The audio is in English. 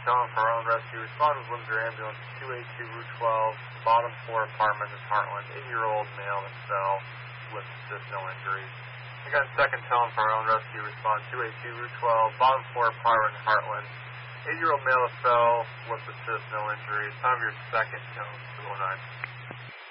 tone for our own rescue. Respond with Windsor Ambulance 282 Route 12, bottom floor apartment in Heartland. 80-year-old male that fell with assist, no injuries. Again, second tone for our own rescue. Respond 282 Route 12, bottom floor apartment in Heartland. 80-year-old male that fell with assist, no injuries. Time of your second tone, 209.